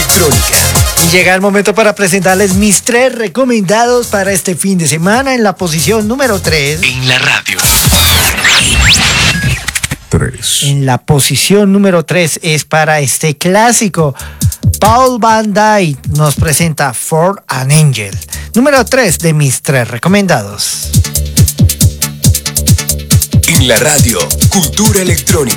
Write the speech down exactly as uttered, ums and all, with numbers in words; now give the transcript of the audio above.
electrónica. Y llega el momento para presentarles mis tres recomendados para este fin de semana en la posición número tres. En la radio. tres. En la posición número tres es para este clásico. Paul Van Dyke nos presenta For an Angel. Número tres de mis tres recomendados. En la radio, cultura electrónica.